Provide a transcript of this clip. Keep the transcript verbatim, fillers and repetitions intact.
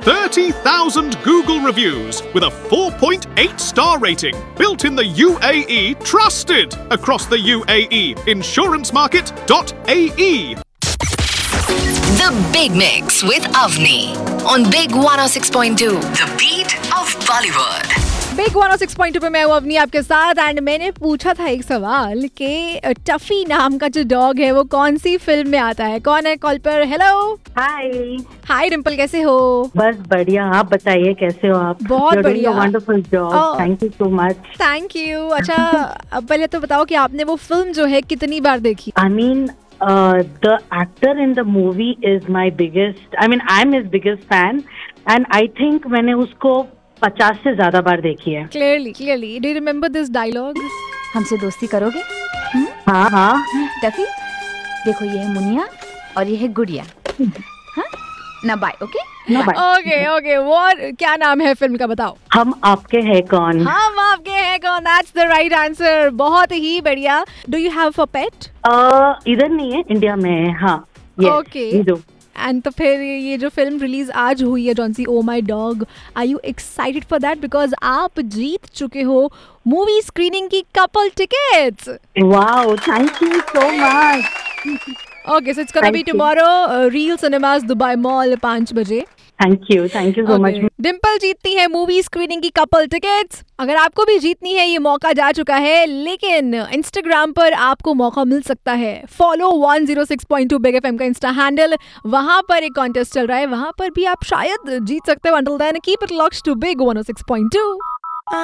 thirty thousand Google reviews with a four point eight star rating. Built in the U A E, trusted across the U A E. insurance market dot A E. The Big Mix with Avni on Big one oh six point two. The beat of Bollywood. Big one O six point two पे मैं हूँ अपनी आपके साथ and मैंने पूछा था एक सवाल कि टफी नाम का जो डॉग है वो कौन सी फिल्म में आता है. कौन है कॉल पर? हेलो. हाय. हाय डिम्पल, कैसे हो? बस बढ़िया, आप बताइए कैसे हो आप? बहुत बढ़िया. Wonderful job, thank you so much. Thank you. अच्छा अब पहले तो बताओ कि आपने वो फिल्म जो है कितनी बार देखी? I mean the actor in the movie is my biggest, I mean I am his biggest fan and I think मैंने उसको पचास से ज्यादा बार देखी है. Clearly clearly. Do you remember this dialogue? हमसे दोस्ती करोगे? हाँ हाँ. टफी देखो, ये है मुनिया और ये है गुड़िया. हाँ ना, bye. Okay No, bye. Okay okay. वो क्या नाम है फिल्म का, बताओ? हम आपके हैं कौन. हम आपके हैं कौन. That's the right answer. बहुत ही बढ़िया. डू यू हैव अ पेट? इधर नहीं है, इंडिया में है. हाँ. ओके. एंड तो फिर ये जो फिल्म रिलीज आज हुई है John C O my dog, are you excited for that? Because आप जीत चुके हो मूवी स्क्रीनिंग की couple tickets. Wow, thank you so much. Okay, so it's gonna be tomorrow, reel cinemas Dubai mall, पाँच बजे. Thank you thank you so much. Dimple जीतती है movie screening की couple tickets. अगर आपको भी जीतनी है, ये मौका जा चुका है, लेकिन इंस्टाग्राम पर आपको मौका मिल सकता है. Follow one oh six point two big FM का इंस्टा हैंडल. वहां पर एक कॉन्टेस्ट चल रहा है, वहां पर भी आप शायद जीत सकते हो. Until then keep it locked to big one oh six point two.